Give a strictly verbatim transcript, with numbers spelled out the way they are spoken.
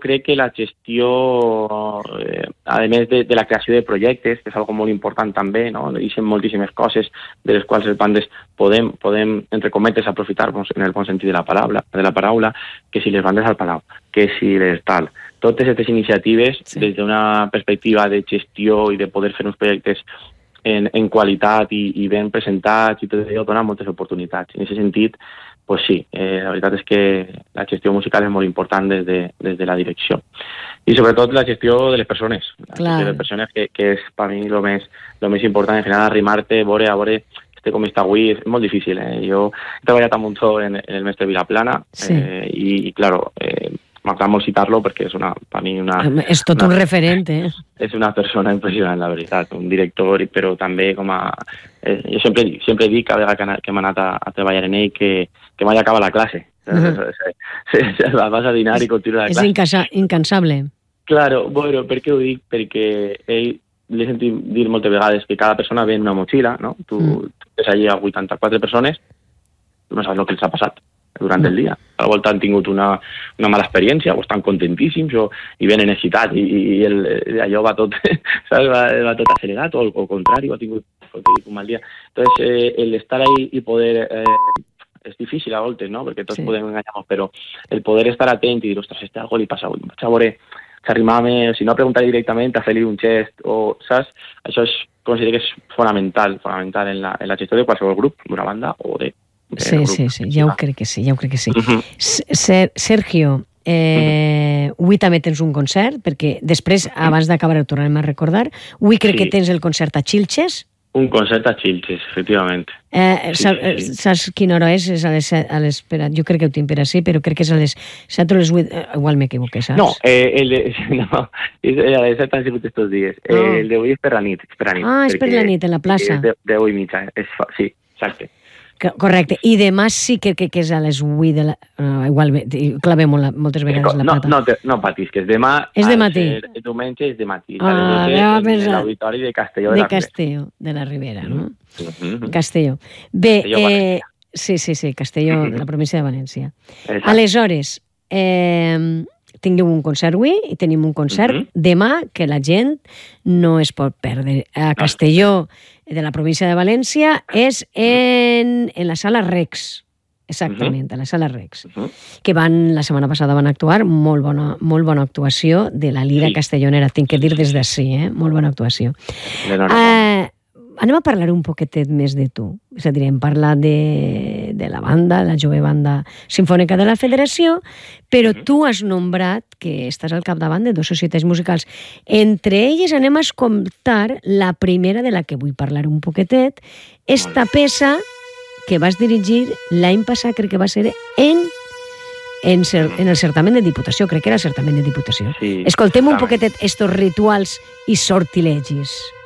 crec que la gestió, eh, a més de, de la creació de projectes, que és algo molt important també, no? Hi ha moltíssimes coses de les quals les bandes podem, podem entre cometes, aprofitar-nos en el bon sentit de la paraula, de la paraula, que si les bandes al Palau, que si les tal. Totes aquestes iniciatives, sí. Des d'una perspectiva de gestió i de poder fer uns projectes en, en qualitat i, i ben presentats i tot allò, dona moltes oportunitats. En aquest sentit, pues sí, eh, la veritat és que la gestió musical és molt important des de, des de la direcció. I sobretot la gestió de les persones. La Clar. gestió de les persones, que, que és per mi el més, lo més important, en general, arrimar-te, veure, a veure este com està avui, és molt difícil. Eh? Jo he treballat un mucho en, en el Mestre Vilaplana, sí. eh, i, i claro, eh, m'agrada molt citar-lo perquè és una, per mi una... És tot una, un referent, eh? És una persona impressionant, la veritat, un director, però també com a... Eh, jo sempre, sempre dic, cada vegada que, que m'he anat a, a treballar en ell, que, que mai acaba la classe. Uh-huh. Vas a dinar i continua la és classe. És incansa, incansable. Claro, bueno, per què ho dic? Perquè ell, l'he sentit dir moltes vegades que cada persona ve en una motxilla, no? Tu mm. ves allí a vuitanta-quatre persones, tu no saps el que els ha passat durant el dia. A la volta han tingut una, una mala experiència, o estan contentíssims, o i venen excitats, i, i el, allò va tot, saps? Va, va tot accelerat, o al contrari, ha tingut un mal dia. Entonces, eh, el estar ahí i poder... Eh, és difícil a voltes, no? Perquè tots sí. Podem enganyar-nos, però el poder estar atent i dir, ostres, este algo li passa avui, vaig a veure, s'arrimar-me, si no, a preguntar directament, a fer-li un gest, o, saps? Això és, considero que és fonamental, fonamental en la, en la gestió de qualsevol grup, d'una banda o de... de sí, grup. sí, sí, ja ho crec que sí, ja ho crec que sí. Uh-huh. Sergio, eh, uh-huh. avui també tens un concert, perquè després, uh-huh. abans d'acabar, ho tornarem a recordar, avui crec sí. Que tens el concert a Xilxes. Un concert a Xilxes, efectivament. Eh, sí, saps, sí. saps quina hora és? És a les, a les, jo crec que ho tinc per així, però crec que és a les set o les vuit. Eh, igual m'equivoqué, saps? No, eh, el de, no, és a les set han sigut estos dies. Eh, oh. El d'avui és per la nit. És per la nit ah, és per la nit, en la plaça. És de deu i mitja, és, sí, exacte. Correcte. I demà sí que, que, que és a les vuit de la... Uh, igual, clavem molt, moltes vegades la no, pata. No, no, no patis, que és demà... És de matí. El diumenge és de matí. Ah, a les l'auditori de Castelló de, de la Castelló, de la Ribera, no? Mm-hmm. Castelló. Bé, Castelló, eh, sí, sí, sí, Castelló, mm-hmm. de la província de València. Exacte. Aleshores, eh, tingueu un concert avui i tenim un concert mm-hmm. demà que la gent no es pot perdre. A Castelló, de la província de València, és en, en la sala Rex. Exactament, uh-huh. a la sala Rex. Uh-huh. Que van, la setmana passada van actuar, molt bona, molt bona actuació de la Lira sí. Castellonera, tinc que dir des d'ací, eh? Molt bona actuació. Eh, anem a parlar un poquetet més de tu. És a dir, hem parlat de, de la banda, la jove banda sinfònica de la Federació, però uh-huh. tu has nombrat que estàs al capdavant de dues societats musicals. Entre elles anem a escoltar la primera de la que vull parlar un poquetet, esta peça que vas dirigir l'any passat, crec que va ser en, en, cer, en el certamen de Diputació, crec que era el certamen de Diputació. Sí, escoltem un poquetet estos rituals i sortilegis.